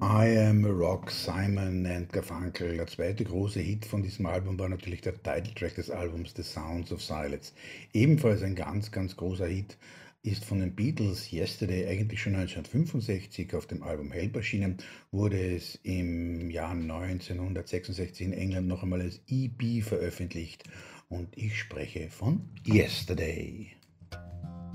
I Am a Rock, Simon and Garfunkel. Der zweite große Hit von diesem Album war natürlich der Titeltrack des Albums The Sounds of Silence. Ebenfalls ein ganz, ganz großer Hit ist von den Beatles Yesterday, eigentlich schon 1965 auf dem Album Help erschienen, wurde es im Jahr 1966 in England noch einmal als EP veröffentlicht und ich spreche von Yesterday.